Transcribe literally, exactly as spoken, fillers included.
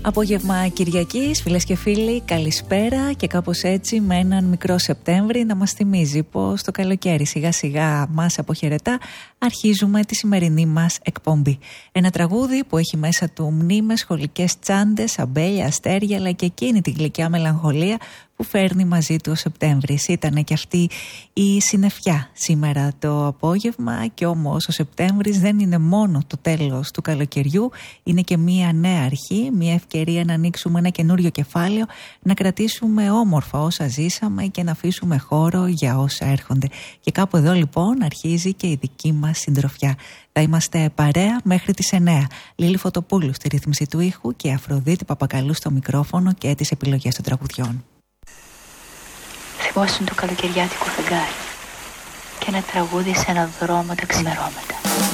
Απόγευμα Κυριακής, φίλες και φίλοι, καλησπέρα και κάπως έτσι με έναν μικρό Σεπτέμβρη να μας θυμίζει πως το καλοκαίρι σιγά σιγά μας αποχαιρετά. Αρχίζουμε τη σημερινή μας εκπομπή. Ένα τραγούδι που έχει μέσα του μνήμες, σχολικές τσάντες, αμπέλια, αστέρια, αλλά και εκείνη τη γλυκιά μελαγχολία που φέρνει μαζί του ο Σεπτέμβρης. Ήτανε και αυτή η συννεφιά σήμερα το απόγευμα, και όμως ο Σεπτέμβρης δεν είναι μόνο το τέλος του καλοκαιριού, είναι και μία νέα αρχή, μία ευκαιρία να ανοίξουμε ένα καινούριο κεφάλαιο, να κρατήσουμε όμορφα όσα ζήσαμε και να αφήσουμε χώρο για όσα έρχονται. Και κάπου εδώ λοιπόν αρχίζει και η δική μας συντροφιά. Θα είμαστε παρέα μέχρι τις εννέα. Λίλη Φωτοπούλου στη ρύθμιση του ήχου και Αφροδίτη Παπακαλού στο μικρόφωνο και τις επιλογές των τραγουδιών. Θυμόσουν το καλοκαιριάτικο φεγγάρι και ένα τραγούδι σε ένα δρόμο τα ξημερώματα.